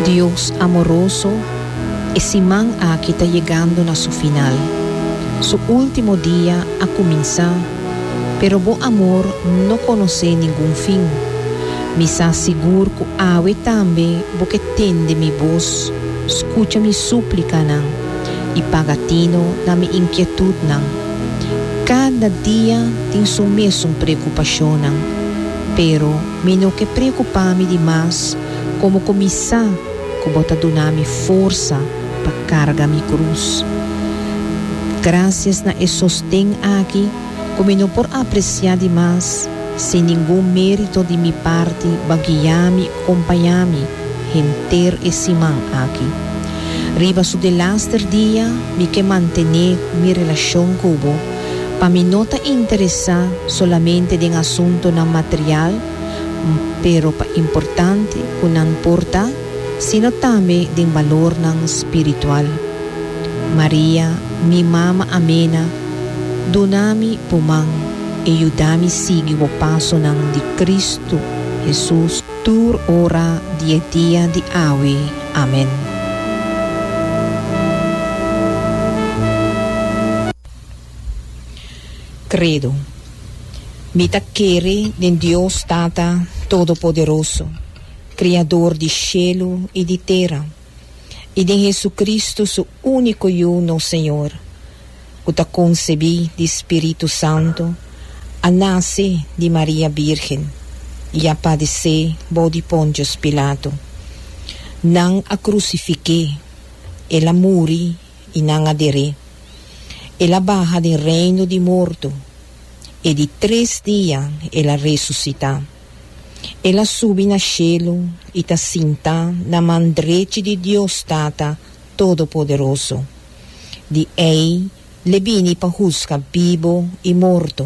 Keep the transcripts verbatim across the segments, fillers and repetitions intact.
Dios amoroso, esse man aqui está chegando na seu final. Seu último dia a começar, pero bom amor não conhece nenhum fim. Me sa seguro que awe também porque tende mi voz, escuta mi súplica nan, e pagatino na mi inquietud nan. Cada dia tem sua mesma preocupação nan, pero me não que preocupar-me demais, como começar que bota donar-me força para carregar mi cruz. Graças na e sostém aqui, como não por apreciar demais, sem nenhum mérito de minha parte, guiar-me, acompanhar-me, ter esse man aqui. Riba su de laster dia, me que mantener minha relação com o para me não interessar solamente em assunto na material, pero pa importante que não importa, sino também em valor não espiritual. Maria, mi mama amena, donami pumang, e ayudami seguir o passo nan de Cristo Jesus, tur ora dia dia de awe. Amém. Credo. Mita quere de Deus Tata Todo-Poderoso, Criador de cielo e de terra, e de Jesucristo, seu único e uno Senhor, que ta concebi de Espírito Santo, a nasce de Maria Virgem, e a padecer bo de Pontius Pilato. Não a crucifiquei, ela muri e não adere. Ela barra do reino de morto, e de três dias ela ressuscita. Ela sube na cielo e ta sinta na mandrete de Deus Tata Todo-Poderoso. De ei le vini pa juzga vivo e morto.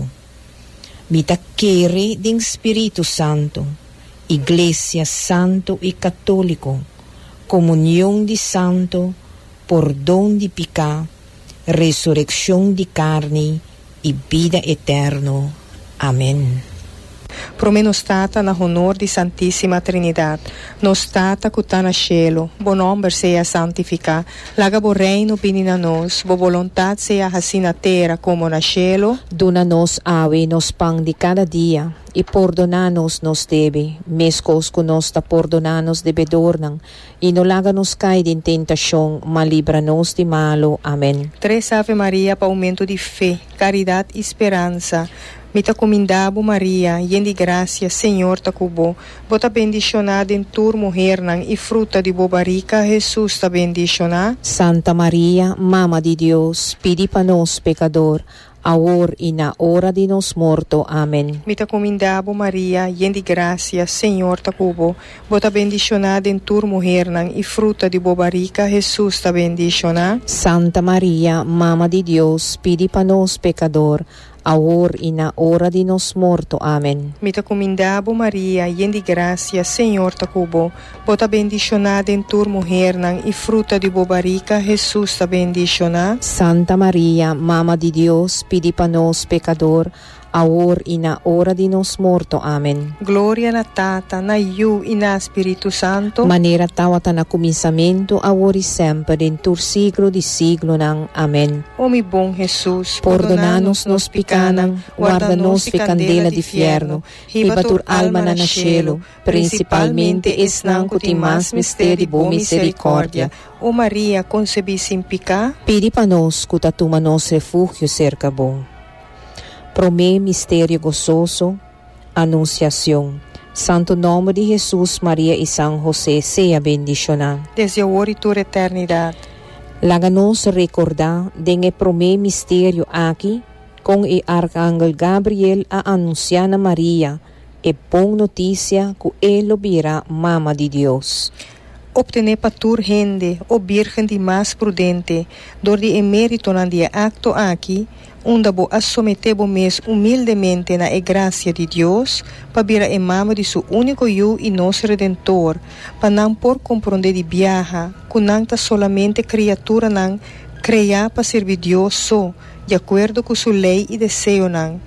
Mita quere de Espírito Santo, Iglesia Santo e Católico, comunhão de santo, perdão de pecado, ressurreição de carne e vida eterna. Amém. Pro me nos tata na honor di Santissima Trinidad, nos tata que tá na cielo, bo nome seja santificado, laga bo reino vini na nos, bo vontade seja assim na terra como na cielo. Dona-nos awe nos pão de cada dia, e perdonar-nos nos debe, mescos que nos ta perdonar-nos debedor, e não laga-nos cair em tentação, mas livra-nos de malo. Amém. Três Ave Maria para aumento de fé, caridade e esperança. Mita comindabo Maria, yen de gracia, Senhor ta cubo, bota bendicionada em tur mujer nan, e fruta de bobarica, Jesus ta bendicionada. Santa Maria, Mama de Deus, pedi para nós pecador, agora e na hora de nos morto. Amém. Mita comindabo Maria, yen de gracia, Senhor ta cubo, bota bendicionada em tur mujer nan, e fruta de bobarica, Jesus ta bendicionada. Santa Maria, Mama de Deus, pedi para nós pecador, agora e na hora de nos morto. Amém. Mita comindabo Maria, yen de gracia, Senhor ta cubo, bota bendicionada em tur mujer nan, e fruta de bobarica, Jesus ta bendicionada. Santa Maria, Mama de Deus, pedi para nós pecador, agora e na hora de nos morto. Amém. Glória na Tata, na Iu e na Espírito Santo. Maneira tawata na começamento, agora e sempre, em tur siglo de siglo nang. Amém. O mi bom Jesus, perdonanos nos picanan, guarda-nos de candela de fierno, riba tur alma na na cielo, principalmente esnan que tem mais mistério de boa misericórdia. O Maria, concebi sem picar, pedi para nós que tatuma nos refúgio cerca bom. Pro me mistério gozoso, anunciação. Santo nome de Jesus, Maria e São José, seja bendicionado. Desde agora e toda eternidade. Laga-nos recordar de pro me mistério aqui, com o arcángel Gabriel a anunciar a Maria, e bom notícia que ele virá mama de Deus. Obtener patur gente, o virgem de mais prudente, dor de emérito na dia acto aqui, onde bo assometer bo mes humildemente na graça de Deus, para vir a mama de seu único eu e nosso Redentor, para não por compreender de viaja, que não está solamente criatura não, criar para servir Deus só, de acordo com sua lei e desejo não.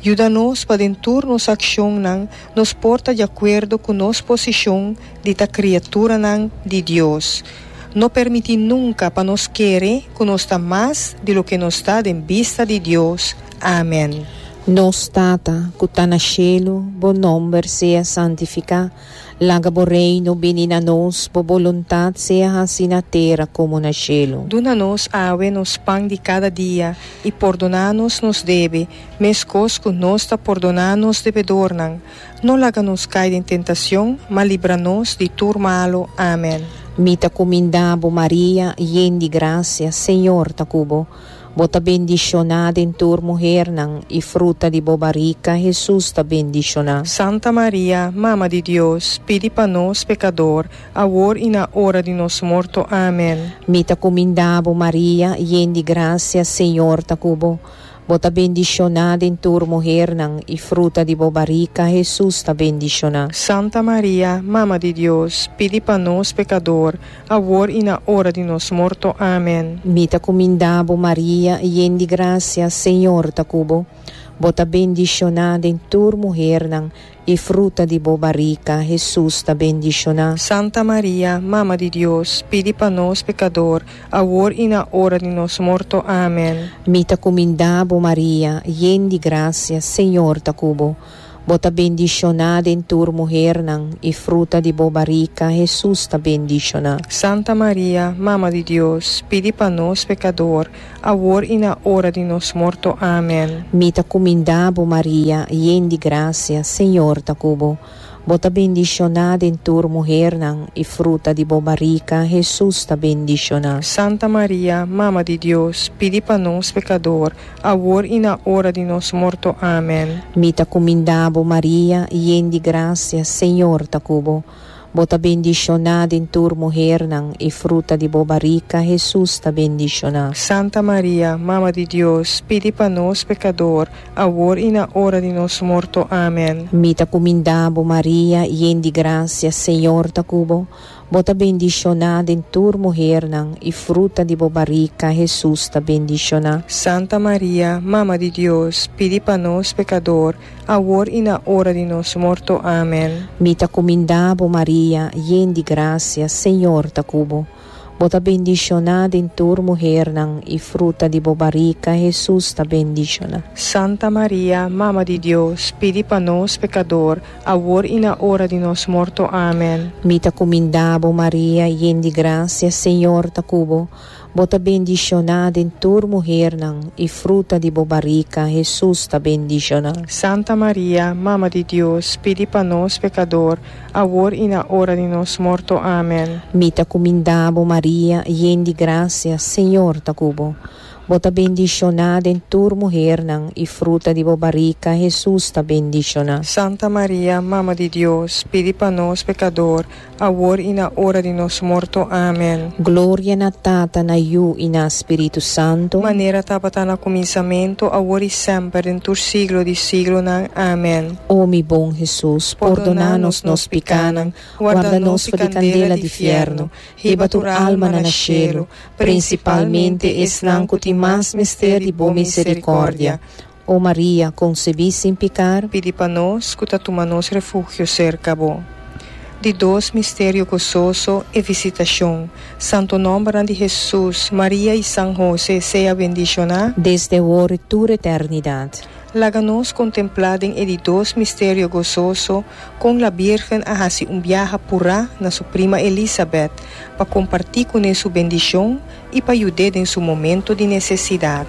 Ajuda-nos para dentur nos ação nang nos porta de acordo com nos posição de ta criatura nang de Deus. Não permite nunca para nos querer que nos está mais de lo que nos está em vista de Deus. Amém. Nos Tata, que está na cielo, bo nome seja santificado, laga bo reino bini na nos, bo voluntad seja assim na terra como na cielo. Duna-nos awe nos pão de cada dia, e perdona-nos nos deve, mescos que nos está perdonando-nos devedor nang. Não laga-nos cair em tentação, mas livra-nos de tudo malo. Amém. Mita comindabo Maria, yen de graça, Senhor tacubo. Bota bendicionada em tua mulher nang, e fruta de bobarica, Jesus ta bendicionada. Santa Maria, Mama de Deus, pedi para nós pecador, agora e na hora de nosso morto. Amém. Mita comindabo Maria, yen de graça, Senhor tacubo. Bota bendicionada em tua mulher nang, e fruta de bobarica, Jesus ta bendicionada. Santa Maria, Mama de Deus, pedi para nós pecador, agora e na hora de nosso morto. Amém. Mita comindabo Maria, yen de graça, Senhor tacubo. Bota bendicionada em tua mulher nang, e fruta de bobarica, Jesus ta bendicionada. Santa Maria, Mama de Deus, pedi para nós pecador, agora e na hora de nosso morto. Amém. Mita comindabo Maria, yen de graça, Senhor tacubo. Bota bendicionada em tua mulher nang, e fruta de bobarica, Jesus ta bendicionada. Santa Maria, Mama de Deus, pedi para nós pecador, agora e na hora de nosso morto. Amém. Mita comindabo Maria, yen de graça, Senhor tacubo. Bota bendicionada em tua mulher nang, e fruta de bobarica, Jesus ta bendicionada. Santa Maria, Mama de Deus, pedi para nós pecador, agora e na hora de nosso morto. Amém. Mita comindabo Maria, yen de graça, Senhor tacubo. Bota bendicionada em tua mulher nang, e fruta de bobarica, Jesus ta bendicionada. Santa Maria, Mama de Deus, pedi para nós pecador, agora e na hora de nosso morto. Amém. Mita comindabo Maria, yen de graça, Senhor tacubo. Bota bendicionada em tua mulher nang, e fruta de bobarica, Jesus ta bendicionada. Santa Maria, Mama de Deus, pedi para nós pecador, agora e na hora de nosso morto. Amém. Mita comindabo Maria, yen de graça, Senhor tacubo. Bota bendicionada em tua mulher nang, e fruta de bobarica, Jesus ta bendicionada. Santa Maria, Mama de Deus, pedi para nós pecador, agora e na hora de nosso morto. Amém. Mita comindabo Maria, yen de graça, Senhor tacubo. Bota bendicionada em tua mulher nang, e fruta de bobarica, Jesus ta bendicionada. Santa Maria, Mama de Deus, pedi para nós pecador, agora e na hora de nosso morto. Amém. Mita comindabo Maria, yen de graça, Senhor tacubo. Bota bendicionada em tua mulher nang, e fruta de bobarica, Jesus ta bendicionada. Santa Maria, Mama de Deus, pedi para nós pecador, agora e na hora de nosso morto. Amém. Glória na Tata, na Iu e na Espírito Santo. Maneira tapata na começamento, agora e sempre, em todo siglo de siglo. Nang. Amém. Ó mi bom Jesus, perdona-nos nos pecados, guarda-nos de candela de inferno, riba tu alma na cielo, principalmente es que mais mistério de boa misericórdia. Ó Maria, concebi sem pecar, pedi para nós, que tatumanos refúgio cerca bo. De dois mistério gozoso e visitação. Santo nome de Jesus, Maria e São José, seja bendicionado desde agora e toda eternidade. Laga-nos contemplar em de dois mistério gozoso com a Virgem a fazer um viaje pura na sua prima Elizabeth para compartilhar com ela sua bendição e para ajudar em seu momento de necessidade.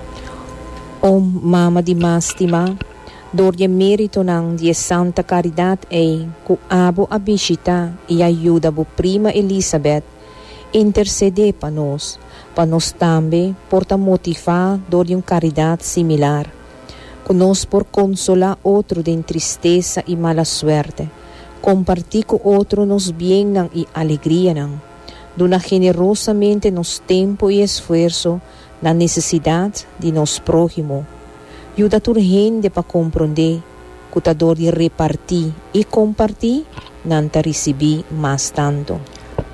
Ó Mama de Mástima, dor de mérito nang de Santa Caridade é que abo a visita e ajuda a prima Elizabeth, interceder para nós, para nós também porta motivar dor de uma caridade similar. Conosco por consolar outro de tristeza e mala suerte, compartir com outro nos bem nang e alegria nang, dona generosamente nos tempo e esforço na necessidade de nos próximo. Ajuda a gente para compreender que a dor de repartir e compartir não te recebi mais tanto.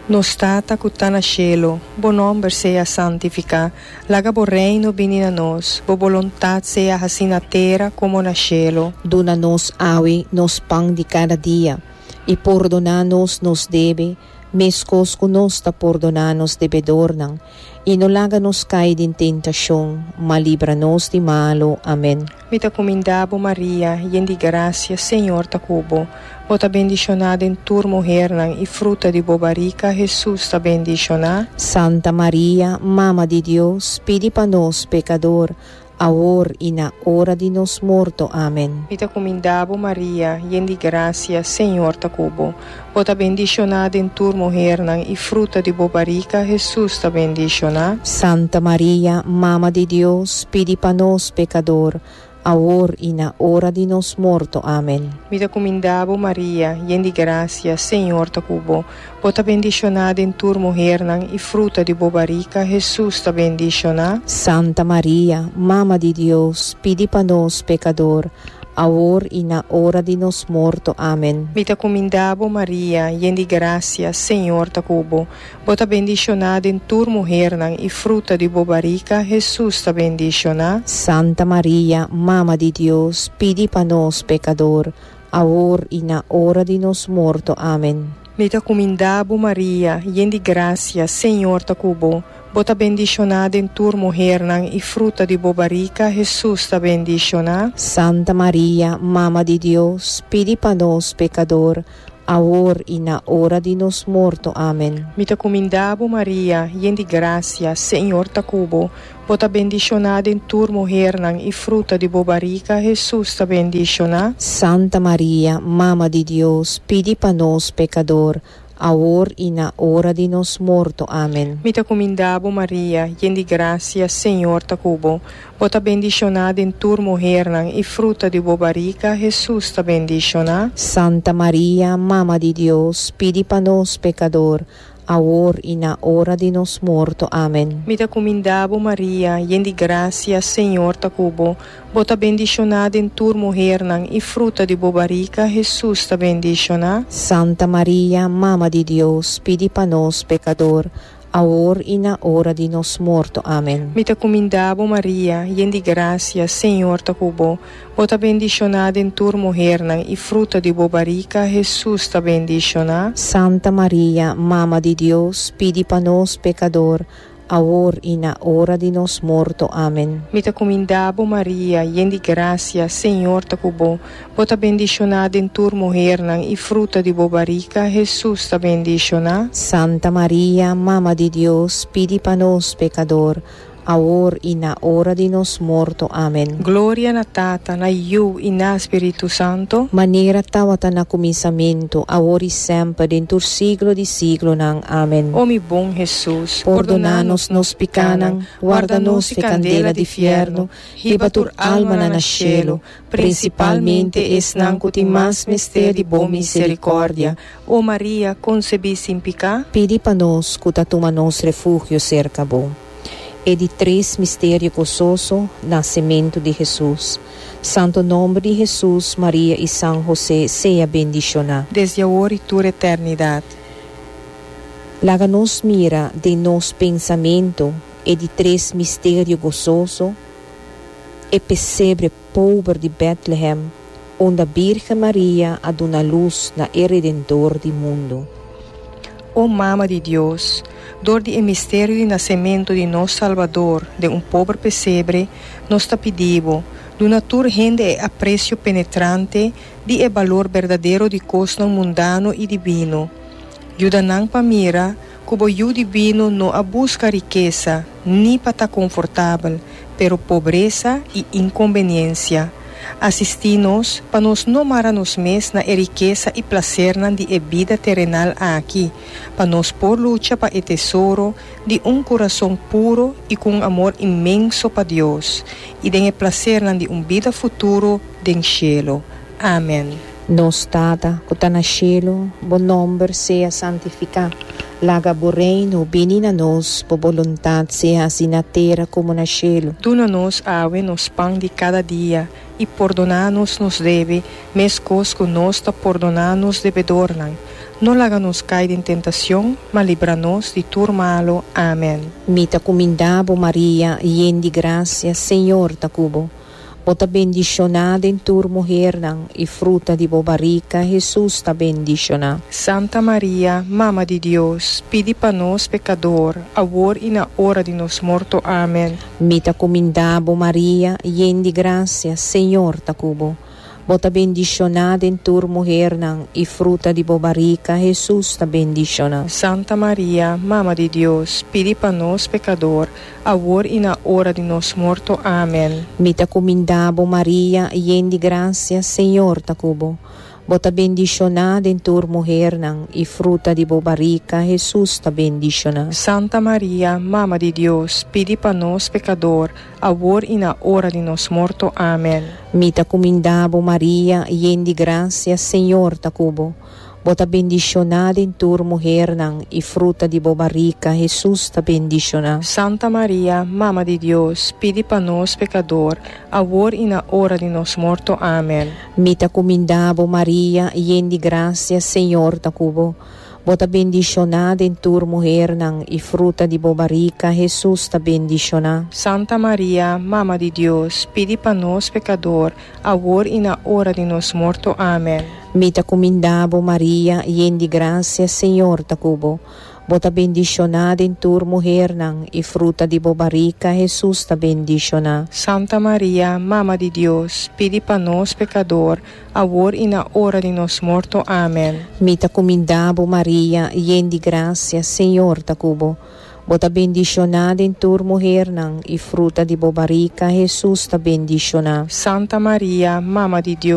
Nos tata que tá na cielo, bo nome seja santificado, laga bo reino vini na nós, bo vontade seja assim na terra como na cielo. Dona-nos awe nos pão de cada dia, e perdona-nos nos debe, mescos que nos ta perdona-nos debedor não, e não laga-nos cair em tentação, mas livra-nos de malo. Amém. Mita comendabo Maria, e de graça, Senhor ta cubo, bota bendicionada em tua mulher e fruta de bobarica, Jesus ta bendicionada. Santa Maria, Mama de Deus, pedi para nós pecador, agora e na hora de nos morto. Amém. Mita comendabo Maria, e de graça, Senhor ta cubo, bota bendicionada em tua mulher e fruta de bobarica, Jesus ta bendicionada. Santa Maria, Mama de Deus, pedi para nós pecador, agora e na hora de nos morto. Amém. Mita comendabo Maria, e de graça, Senhor ta cubo, bota bendicionada em tua mulher e fruta de bobarica, Jesus ta bendicionada. Santa Maria, Mama de Deus, pedi para nós pecador, agora e na hora de nos morto. Amém. Mita comendabo Maria, e de graça, Senhor ta cubo, bota bendicionada em tua mulher e fruta de bobarica, Jesus ta bendicionada. Santa Maria, Mama de Deus, pedi para nós pecador, agora e na hora de nos morto. Amém. Mita comendabo Maria, e de graça, Senhor ta cubo, bota bendicionada em tua mulher e fruta de bobarica, Jesus ta bendicionada. Santa Maria, Mama de Deus, pedi para nós pecador, agora e na hora de nos morto. Amém. Mita comendabo Maria, e de graça, Senhor ta cubo, bota bendicionada em tua mulher e fruta de bobarica, Jesus ta bendicionada. Santa Maria, Mama de Deus, pedi para nós pecador, agora e na hora de nos morto. Amém. Mita comendabo Maria, e de graça, Senhor ta cubo, bota bendicionada em tua mulher e fruta de bobarica, Jesus ta bendicionada. Santa Maria, Mama de Deus, pedi para nós pecador, agora e na hora de nos morto. Amém. Mita comendabo Maria, e de graça, Senhor ta cubo, bota bendicionada em tua mulher e fruta de bobarica, Jesus ta bendicionada. Santa Maria, Mama de Deus, pedi para nós pecador, agora e na hora de nos morto. Amém. Mita comendabo Maria, e de graça, Senhor ta cubo, bota bendicionada em tua mulher e fruta de bobarica, Jesus ta bendicionada. Santa Maria, Mama de Deus, pedi para nós pecador, agora e na hora de nos morto. Amém. Mita comendabo Maria, e de graça, Senhor ta cubo, bota bendicionada em tua mulher e fruta de bobarica, Jesus ta bendicionada. Santa Maria, Mama de Deus, pedi para nós pecador, agora e na hora de nos morto. Amém. Glória na Tata, na Iu e na Espírito Santo. Maneira tawata na começamento, agora e sempre, dentro do siglo de siglo nang. Amém. Ó mi bom Jesus, perdona-nos nos picanang, guarda-nos de candela de fierno, ribatur alma na nascelo, principalmente es nang kuti mas mister de bom misericórdia. Ó Maria, concebi sem picar, pedi para nós, cutatuma nos refúgio cerca bom. E de três mistérios gozosos, nascimento de Jesus. Santo nome de Jesus, Maria e São José, seja bendicionado. desde agora e toda eternidade. Laga-nos mira de nos pensamento e de três mistérios gozosos, e pesebre pobre de Bethlehem, onde a Virgem Maria aduna luz na Redentor do mundo. Ó Mama de Deus, dor de mistério de nascimento de nosso Salvador, de um pobre pesebre, nos te pedimos, do natur rende e aprecio penetrante, de e valor verdadeiro de costo mundano e divino. Yudanang pamira, cubo yu divino no a busca riqueza, ni para confortável, pero pobreza e inconveniência. Assisti-nos para nos não mara-nos mes na riqueza e prazer na de vida terrenal aqui, para nos por luta para o tesouro de um coração puro e com um amor imenso para Deus, e de prazer na de um vida futuro de cielo. Amém. Nos Tata, que está no cielo, bom nome seja santificado. Laga bo reino, vini na nos, por vontade seja assim na terra como no cielo. Duna-nos awe nos pão de cada dia, e perdona-nos nos deve, mescos que nós te perdona-nos devedor. não laga-nos cair em tentação, mas livra-nos de tudo malo. Amém. Mita comindabo Maria, ien de graça, Senhor ta cubo. Bota bendicionada em tur mulher nang, e fruta de bo barriga, Jesus ta bendicionada. Santa Maria, Mama de Deus, pedi para nós pecador, agora e na hora de nos morto. Amém. Mita comindabo Maria, ien de graça, Senhor ta cubo. Bota bendicionada em tur mulher nang, e fruta de bo barriga, Jesus ta bendicionada. Santa Maria, Mama de Deus, pedi para nós pecador, agora e na hora de nos morto. Amém. Mita comindabo Maria, ien de graça, Senhor ta cubo. Bota bendicionada em tur mulher nang, e fruta de bo barriga, Jesus ta bendicionada. Santa Maria, Mama de Deus, pedi para nós pecador, agora e na hora de nos morto. Amém. Mita comindabo Maria, ien de graça, Senhor ta cubo. Bota bendicionada em tur mulher nang, e fruta de bo barriga, Jesus ta bendicionada. Santa Maria, Mama de Deus, pedi para nós pecador, agora e na hora de nos morto. Amém. Mita comindabo Maria, ien de graça, Senhor ta cubo. Bota bendicionada em tur mulher nang, e fruta de bo barriga, Jesus ta bendicionada. Santa Maria, Mama de Deus, pedi para nós pecador, agora e na hora de nos morto. Amém. Mita comindabo Maria, ien de graça, Senhor ta cubo. Bota bendicionada em tur mulher nang, e fruta de bo barriga, Jesus ta bendicionada. Santa Maria, Mama de Deus, pedi para nós pecador, agora e na hora de nos morto. Amém. Mita comindabo Maria, ien de graça, Senhor ta cubo. Bota bendicionada em tur mulher nang, e fruta de bo barriga, Jesus ta bendicionada. Santa Maria, Mama de Deus,